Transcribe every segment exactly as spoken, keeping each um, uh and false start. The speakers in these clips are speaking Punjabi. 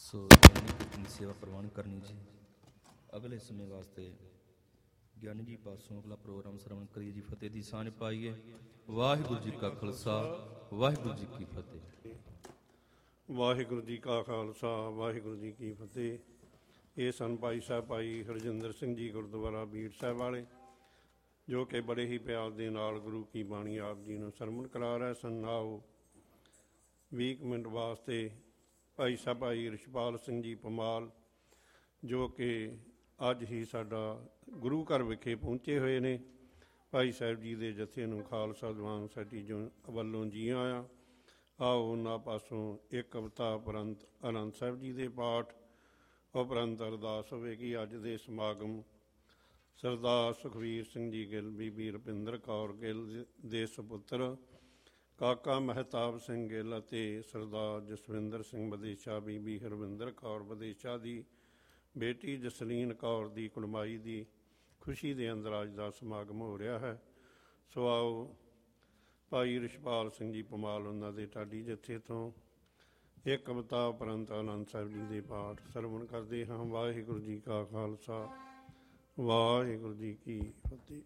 ਸੋ ਗਿਆਨੀ ਕੀਰਤਨ ਦੀ ਸੇਵਾ ਪ੍ਰਵਾਨ ਕਰਨੀ ਜੀ। ਅਗਲੇ ਸਮੇਂ ਵਾਸਤੇ ਗਿਆਨੀ ਜੀ ਪਾਸੋਂ ਅਗਲਾ ਪ੍ਰੋਗਰਾਮ ਸਰਵਣ ਕਰੀਏ ਜੀ। ਫਤਿਹ ਦੀ ਸਾਂਝ ਪਾਈਏ। ਵਾਹਿਗੁਰੂ ਜੀ ਕਾ ਖਾਲਸਾ, ਵਾਹਿਗੁਰੂ ਜੀ ਕੀ ਫਤਿਹ। ਵਾਹਿਗੁਰੂ ਜੀ ਕਾ ਖਾਲਸਾ, ਵਾਹਿਗੁਰੂ ਜੀ ਕੀ ਫਤਿਹ। ਇਹ ਸਨ ਭਾਈ ਸਾਹਿਬ ਭਾਈ ਹਰਜਿੰਦਰ ਸਿੰਘ ਜੀ ਗੁਰਦੁਆਰਾ ਬੀੜ ਸਾਹਿਬ ਵਾਲੇ, ਜੋ ਕਿ ਬੜੇ ਹੀ ਪਿਆਰ ਦੇ ਨਾਲ ਗੁਰੂ ਕੀ ਬਾਣੀ ਆਪ ਜੀ ਨੂੰ ਸਰਵਣ ਕਰਾ ਰਹੇ ਸਨ। ਆਓ ਵੀਹ ਮਿੰਟ ਵਾਸਤੇ ਭਾਈ ਸਾਹਿਬ ਭਾਈ ਰਿਸ਼ਪਾਲ ਸਿੰਘ ਜੀ ਪਮਾਲ, ਜੋ ਕਿ ਅੱਜ ਹੀ ਸਾਡਾ ਗੁਰੂ ਘਰ ਵਿਖੇ ਪਹੁੰਚੇ ਹੋਏ ਨੇ, ਭਾਈ ਸਾਹਿਬ ਜੀ ਦੇ ਜਥੇ ਨੂੰ ਖਾਲਸਾ ਦੀਵਾਨ ਸੋਸਾਇਟੀ ਜੋ ਵੱਲੋਂ ਜੀ ਆਇਆ। ਆਓ ਉਹਨਾਂ ਪਾਸੋਂ ਇੱਕ ਕਵਿਤਾ ਉਪਰੰਤ ਆਨੰਦ ਸਾਹਿਬ ਜੀ ਦੇ ਪਾਠ ਉਪਰੰਤ ਅਰਦਾਸ ਹੋਵੇਗੀ। ਅੱਜ ਦੇ ਸਮਾਗਮ ਸਰਦਾਰ ਸੁਖਵੀਰ ਸਿੰਘ ਜੀ ਗਿੱਲ, ਬੀਬੀ ਰੁਪਿੰਦਰ ਕੌਰ ਗਿੱਲ ਦੇ ਸੁਪੁੱਤਰ ਕਾਕਾ ਮਹਿਤਾਬ ਸਿੰਘ ਗਿੱਲ ਅਤੇ ਸਰਦਾਰ ਜਸਵਿੰਦਰ ਸਿੰਘ ਵਧੇਚਾ, ਬੀਬੀ ਹਰਵਿੰਦਰ ਕੌਰ ਵਧੇਚਾ ਦੀ ਬੇਟੀ ਜਸਲੀਨ ਕੌਰ ਦੀ ਕੁੜਮਾਈ ਦੀ ਖੁਸ਼ੀ ਦੇ ਅੰਦਰ ਅੱਜ ਦਾ ਸਮਾਗਮ ਹੋ ਰਿਹਾ ਹੈ। ਸੋ ਆਓ ਭਾਈ ਰਿਸ਼ਪਾਲ ਸਿੰਘ ਜੀ ਪਮਾਲ ਉਹਨਾਂ ਦੇ ਢਾਡੀ ਜਥੇ ਤੋਂ ਇੱਕ ਕਵਿਤਾ ਉਪਰੰਤ ਆਨੰਦ ਸਾਹਿਬ ਜੀ ਦੇ ਪਾਠ ਸਰਵਣ ਕਰਦੇ ਹਾਂ। ਵਾਹਿਗੁਰੂ ਜੀ ਕਾ ਖਾਲਸਾ, ਵਾਹਿਗੁਰੂ ਜੀ ਕੀ ਫਤਿਹ।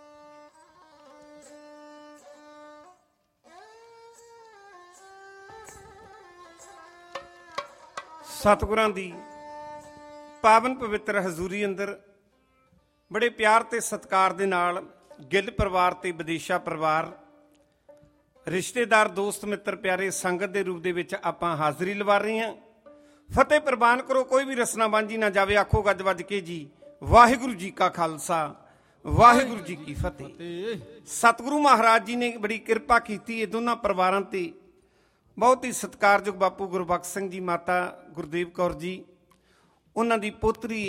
ਸਤਿਗੁਰਾਂ ਦੀ ਪਾਵਨ ਪਵਿੱਤਰ ਹਜ਼ੂਰੀ ਅੰਦਰ ਬੜੇ ਪਿਆਰ ਤੇ ਸਤਿਕਾਰ ਦੇ ਨਾਲ ਗਿੱਲ ਪਰਿਵਾਰ ਤੇ ਵਿਦੇਸ਼ਾ ਪਰਿਵਾਰ, ਰਿਸ਼ਤੇਦਾਰ, ਦੋਸਤ ਮਿੱਤਰ, ਪਿਆਰੇ ਸੰਗਤ ਦੇ ਰੂਪ ਦੇ ਵਿੱਚ ਆਪਾਂ ਹਾਜ਼ਰੀ ਲਵਾ ਰਹੇ ਹਾਂ। ਫਤਿਹ ਪ੍ਰਵਾਨ ਕਰੋ, ਕੋਈ ਵੀ ਰਸਨਾ ਵਾਂਝੀ ਨਾ ਜਾਵੇ। ਆਖੋ ਗੱਜ ਵੱਜ ਕੇ ਜੀ, ਵਾਹਿਗੁਰੂ ਜੀ ਕਾ ਖਾਲਸਾ, ਵਾਹਿਗੁਰੂ ਜੀ ਕੀ ਫਤਿਹ। ਸਤਿਗੁਰੂ ਮਹਾਰਾਜ ਜੀ ਨੇ ਬੜੀ ਕਿਰਪਾ ਕੀਤੀ ਇਹ ਦੋਨਾਂ ਪਰਿਵਾਰਾਂ ਤੇ। ਬਹੁਤ ਹੀ ਸਤਿਕਾਰਯੋਗ ਬਾਪੂ ਗੁਰਬਖਸ਼ ਸਿੰਘ ਜੀ, ਮਾਤਾ ਗੁਰਦੇਵ ਕੌਰ ਜੀ, ਉਹਨਾਂ ਦੀ ਪੋਤਰੀ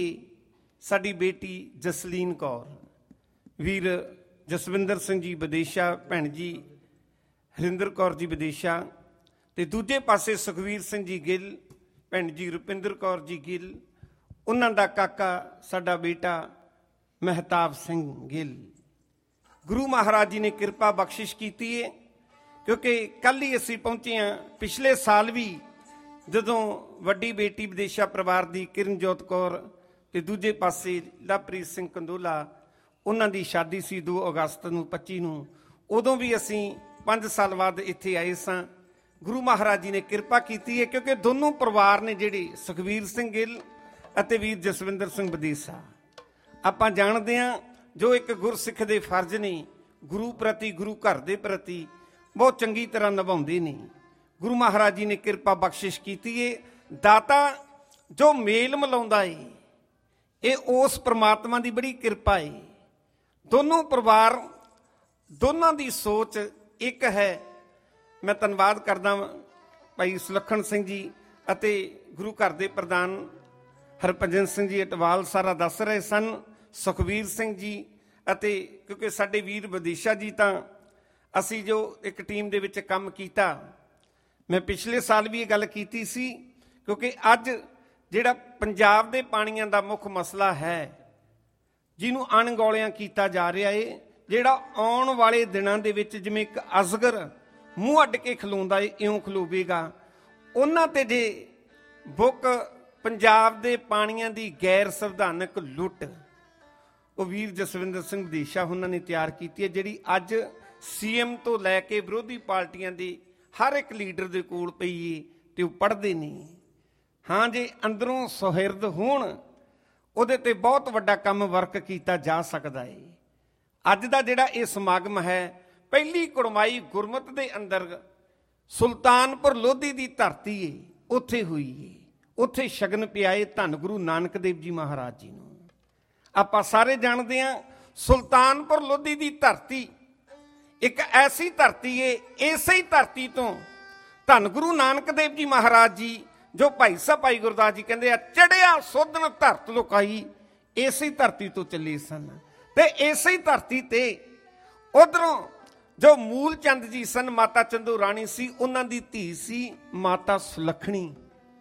ਸਾਡੀ ਬੇਟੀ ਜਸਲੀਨ ਕੌਰ, ਵੀਰ ਜਸਵਿੰਦਰ ਸਿੰਘ ਜੀ ਵਿਦੇਸ਼ਾ, ਭੈਣ ਜੀ ਹਰਿੰਦਰ ਕੌਰ ਜੀ ਵਿਦੇਸ਼ਾ, ਅਤੇ ਦੂਜੇ ਪਾਸੇ ਸੁਖਵੀਰ ਸਿੰਘ ਜੀ ਗਿੱਲ, ਭੈਣ ਜੀ ਰੁਪਿੰਦਰ ਕੌਰ ਜੀ ਗਿੱਲ, ਉਹਨਾਂ ਦਾ ਕਾਕਾ ਸਾਡਾ ਬੇਟਾ ਮਹਿਤਾਬ ਸਿੰਘ ਗਿੱਲ। ਗੁਰੂ ਮਹਾਰਾਜ ਜੀ ਨੇ ਕਿਰਪਾ ਬਖਸ਼ਿਸ਼ ਕੀਤੀ ਹੈ, ਕਿਉਂਕਿ ਕੱਲ੍ਹ ਹੀ ਅਸੀਂ ਪਹੁੰਚੇ ਹਾਂ। ਪਿਛਲੇ ਸਾਲ ਵੀ ਜਦੋਂ ਵੱਡੀ ਬੇਟੀ ਵਿਦੇਸ਼ਾ ਪਰਿਵਾਰ ਦੀ ਕਿਰਨਜੋਤ ਕੌਰ ਅਤੇ ਦੂਜੇ ਪਾਸੇ ਲਵਪ੍ਰੀਤ ਸਿੰਘ ਕੰਦੋਲਾ, ਉਹਨਾਂ ਦੀ ਸ਼ਾਦੀ ਸੀ ਦੋ ਅਗਸਤ ਨੂੰ ਪੱਚੀ ਨੂੰ, ਉਦੋਂ ਵੀ ਅਸੀਂ ਪੰਜ ਸਾਲ ਬਾਅਦ ਇੱਥੇ ਆਏ ਸਾਂ। ਗੁਰੂ ਮਹਾਰਾਜ ਜੀ ਨੇ ਕਿਰਪਾ ਕੀਤੀ ਹੈ, ਕਿਉਂਕਿ ਦੋਨੋਂ ਪਰਿਵਾਰ ਨੇ ਜਿਹੜੇ ਸੁਖਵੀਰ ਸਿੰਘ ਗਿੱਲ ਅਤੇ ਵੀਰ ਜਸਵਿੰਦਰ ਸਿੰਘ ਵਿਦੇਸ਼ਾ, ਆਪਾਂ ਜਾਣਦੇ ਹਾਂ ਜੋ ਇੱਕ ਗੁਰਸਿੱਖ ਦੇ ਫਰਜ਼ ਨੇ, ਗੁਰੂ ਪ੍ਰਤੀ, ਗੁਰੂ ਘਰ ਦੇ ਪ੍ਰਤੀ ਬਹੁਤ ਚੰਗੀ ਤਰ੍ਹਾਂ ਨਿਭਾਉਂਦੇ ਨੇ। ਗੁਰੂ ਮਹਾਰਾਜ ਜੀ ਨੇ ਕਿਰਪਾ ਬਖਸ਼ਿਸ਼ ਕੀਤੀ ਹੈ। ਦਾਤਾ ਜੋ ਮੇਲ ਮਿਲਾਉਂਦਾ ਏ, ਇਹ ਉਸ ਪ੍ਰਮਾਤਮਾ ਦੀ ਬੜੀ ਕਿਰਪਾ ਏ। ਦੋਨੋਂ ਪਰਿਵਾਰ, ਦੋਨਾਂ ਦੀ ਸੋਚ ਇੱਕ ਹੈ। ਮੈਂ ਧੰਨਵਾਦ ਕਰਦਾ ਭਾਈ ਸੁਲੱਖਣ ਸਿੰਘ ਜੀ ਅਤੇ ਗੁਰੂ ਘਰ ਦੇ ਪ੍ਰਧਾਨ ਹਰਭਜਨ ਸਿੰਘ ਜੀ ਅਟਵਾਲ ਸਾਰਾ ਦੱਸ ਰਹੇ ਸਨ, ਸੁਖਵੀਰ ਸਿੰਘ ਜੀ ਅਤੇ ਕਿਉਂਕਿ ਸਾਡੇ ਵੀਰ ਵਿਦੇਸ਼ਾ ਜੀ, ਤਾਂ ਅਸੀਂ ਜੋ ਇੱਕ ਟੀਮ ਦੇ ਵਿੱਚ ਕੰਮ ਕੀਤਾ, ਮੈਂ ਪਿਛਲੇ ਸਾਲ ਵੀ ਇਹ ਗੱਲ ਕੀਤੀ ਸੀ, ਕਿਉਂਕਿ ਅੱਜ ਜਿਹੜਾ ਪੰਜਾਬ ਦੇ ਪਾਣੀਆਂ ਦਾ ਮੁੱਖ ਮਸਲਾ ਹੈ, ਜਿਹਨੂੰ ਅਣਗੌਲਿਆਂ ਕੀਤਾ ਜਾ ਰਿਹਾ ਏ, ਜਿਹੜਾ ਆਉਣ ਵਾਲੇ ਦਿਨਾਂ ਦੇ ਵਿੱਚ ਜਿਵੇਂ ਇੱਕ ਅਜਗਰ ਮੂੰਹ ਅੱਡ ਕੇ ਖਲੋਂਦਾ ਏ, ਇਉਂ ਖਲੋਵੇਗਾ। ਉਹਨਾਂ ਤੇ ਜੇ ਬੁੱਕ ਪੰਜਾਬ ਦੇ ਪਾਣੀਆਂ ਦੀ ਗੈਰ ਸੰਵਿਧਾਨਕ ਲੁੱਟ, ਉਹ ਵੀਰ ਜਸਵਿੰਦਰ ਸਿੰਘ ਵਿਦੇਸ਼ਾ ਉਹਨਾਂ ਨੇ ਤਿਆਰ ਕੀਤੀ ਹੈ, ਜਿਹੜੀ ਅੱਜ ਸੀ ਐਮ ਤੋਂ ਲੈ ਕੇ ਵਿਰੋਧੀ ਪਾਰਟੀਆਂ ਦੇ ਹਰ ਇੱਕ ਲੀਡਰ ਦੇ ਕੋਲ ਪਈ ਏ ਅਤੇ ਉਹ ਪੜ੍ਹਦੇ ਨਹੀਂ। ਹਾਂ, ਜੇ ਅੰਦਰੋਂ ਸੁਹਿਰਦ ਹੋਣ, ਉਹਦੇ 'ਤੇ ਬਹੁਤ ਵੱਡਾ ਕੰਮ ਵਰਕ ਕੀਤਾ ਜਾ ਸਕਦਾ ਏ। ਅੱਜ ਦਾ ਜਿਹੜਾ ਇਹ ਸਮਾਗਮ ਹੈ, ਪਹਿਲੀ ਕੁੜਮਾਈ ਗੁਰਮਤਿ ਦੇ ਅੰਦਰ ਸੁਲਤਾਨਪੁਰ ਲੋਧੀ ਦੀ ਧਰਤੀ ਏ, ਉੱਥੇ ਹੋਈ ਏ। ਉੱਥੇ ਸ਼ਗਨ ਪਿਆਏ ਧੰਨ ਗੁਰੂ ਨਾਨਕ ਦੇਵ ਜੀ ਮਹਾਰਾਜ ਜੀ ਨੂੰ। ਆਪਾਂ ਸਾਰੇ ਜਾਣਦੇ ਹਾਂ ਸੁਲਤਾਨਪੁਰ ਲੋਧੀ ਦੀ ਧਰਤੀ ਇੱਕ ਐਸੀ ਧਰਤੀ ਏ, ਇਸੇ ਧਰਤੀ ਤੋਂ ਧੰਨ ਗੁਰੂ ਨਾਨਕ ਦੇਵ ਜੀ ਮਹਾਰਾਜ ਜੀ, ਜੋ ਭਾਈ ਸਾਹਿਬ ਭਾਈ ਗੁਰਦਾਸ ਜੀ ਕਹਿੰਦੇ ਆ, ਚੜਿਆ ਸੋਧਣ ਧਰਤ ਲੁਕਾਈ, ਇਸੇ ਧਰਤੀ ਤੋਂ ਚੱਲੇ ਸਨ। ਤੇ ਇਸੇ ਧਰਤੀ ਤੇ ਉਧਰੋਂ ਜੋ ਮੂਲ ਚੰਦ ਜੀ ਸਨ, ਮਾਤਾ ਚੰਦੂ ਰਾਣੀ ਸੀ, ਉਹਨਾਂ ਦੀ ਧੀ ਸੀ ਮਾਤਾ ਸੁਲੱਖਣੀ।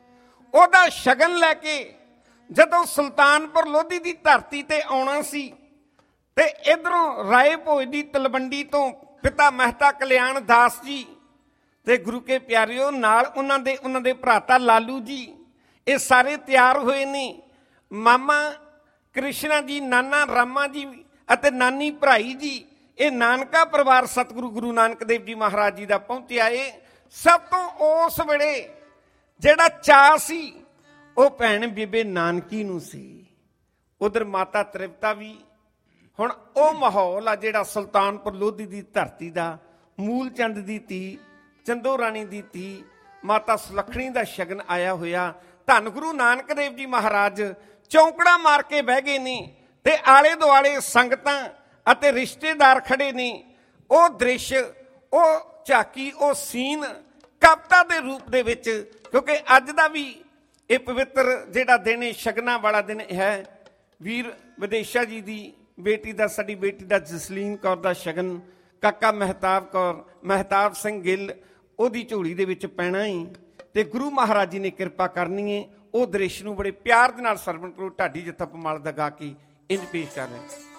ਉਹਦਾ ਸ਼ਗਨ ਲੈ ਕੇ ਜਦੋਂ ਸੁਲਤਾਨਪੁਰ ਲੋਧੀ ਦੀ ਧਰਤੀ ਤੇ ਆਉਣਾ ਸੀ, ਤੇ ਇਧਰੋਂ ਰਾਏ ਭੋਜ ਦੀ ਤਲਵੰਡੀ ਤੋਂ ਪਿਤਾ ਮਹਿਤਾ ਕਲਿਆਣ ਦਾਸ ਜੀ ਤੇ ਗੁਰੂ ਕੇ ਪਿਆਰਿਓ ਨਾਲ ਉਹਨਾਂ ਦੇ ਉਹਨਾਂ ਦੇ ਭਰਾਤਾ ਲਾਲੂ ਜੀ, ਇਹ ਸਾਰੇ ਤਿਆਰ ਹੋਏ ਨੇ। ਮਾਮਾ ਕ੍ਰਿਸ਼ਨਾ ਜੀ, ਨਾਨਾ ਰਾਮਾ ਜੀ ਅਤੇ ਨਾਨੀ ਭਰਾਈ ਜੀ, ਇਹ ਨਾਨਕਾ ਪਰਿਵਾਰ ਸਤਿਗੁਰੂ ਗੁਰੂ ਨਾਨਕ ਦੇਵ ਜੀ ਮਹਾਰਾਜ ਜੀ ਦਾ ਪਹੁੰਚਿਆ ਏ। ਸਭ ਤੋਂ ਉਸ ਵੇਲੇ ਜਿਹੜਾ ਚਾਅ ਸੀ ਉਹ ਭੈਣ ਬੀਬੇ ਨਾਨਕੀ ਨੂੰ ਸੀ। ਉਧਰ ਮਾਤਾ ਤ੍ਰਿਪਤਾ ਵੀ। ਹੁਣ ਉਹ ਮਾਹੌਲ ਆ ਜਿਹੜਾ ਸੁਲਤਾਨਪੁਰ ਲੋਧੀ ਦੀ ਧਰਤੀ ਦਾ, ਮੂਲ ਚੰਦ ਦੀ ਧੀ, ਚੰਦੋ ਰਾਣੀ ਦੀ ਧੀ ਮਾਤਾ ਸੁਲੱਖਣੀ ਦਾ ਸ਼ਗਨ ਆਇਆ ਹੋਇਆ। ਧੰਨ ਗੁਰੂ ਨਾਨਕ ਦੇਵ ਜੀ ਮਹਾਰਾਜ ਚੌਂਕੜਾ ਮਾਰ ਕੇ ਬਹਿ ਗਏ ਨੇ ਤੇ ਆਲੇ ਦੁਆਲੇ ਸੰਗਤਾਂ ਅਤੇ ਰਿਸ਼ਤੇਦਾਰ ਖੜੇ ਨੇ। ਉਹ ਦ੍ਰਿਸ਼, ਉਹ ਝਾਕੀ, ਉਹ ਸੀਨ ਕਵਿਤਾ ਦੇ ਰੂਪ ਦੇ ਵਿੱਚ, ਕਿਉਂਕਿ ਅੱਜ ਦਾ ਵੀ ਇਹ ਪਵਿੱਤਰ ਜਿਹੜਾ ਦਿਨ ਹੈ, ਸ਼ਗਨਾਂ ਵਾਲਾ ਦਿਨ ਹੈ। ਵੀਰ ਵਿਦੇਸ਼ਾ ਜੀ ਦੀ ਬੇਟੀ ਦਾ, ਸਾਡੀ ਬੇਟੀ ਦਾ ਜਸਲੀਨ ਕੌਰ ਦਾ ਸ਼ਗਨ, ਕਾਕਾ ਮਹਿਤਾਬ ਕੌਰ, ਮਹਿਤਾਬ ਸਿੰਘ ਗਿੱਲ, ਉਹਦੀ ਝੋਲੀ ਦੇ ਵਿੱਚ ਪੈਣਾ ਹੀ ਤੇ ਗੁਰੂ ਮਹਾਰਾਜ ਜੀ ਨੇ ਕਿਰਪਾ ਕਰਨੀ ਹੈ। ਉਹ ਦ੍ਰਿਸ਼ ਨੂੰ ਬੜੇ ਪਿਆਰ ਦੇ ਨਾਲ ਸਰਵਣ ਕਰੋ। ਢਾਡੀ ਜੱਥਾ ਪਮਾਲ ਦਾ ਗਾ ਕੇ ਇੰਜ ਪੇਸ਼ ਕਰ ਰਹੇ।